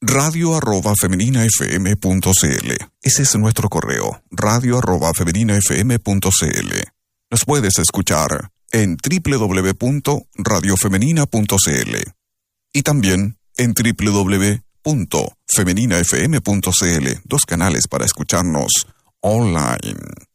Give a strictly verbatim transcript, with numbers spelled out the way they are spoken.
radio arroba femeninafm.cl. Ese es nuestro correo, radio arroba femeninafm.cl. Nos puedes escuchar en doble u doble u doble u punto radio femenina punto c l y también en doble u doble u doble u punto femenina f m punto c l, dos canales para escucharnos online.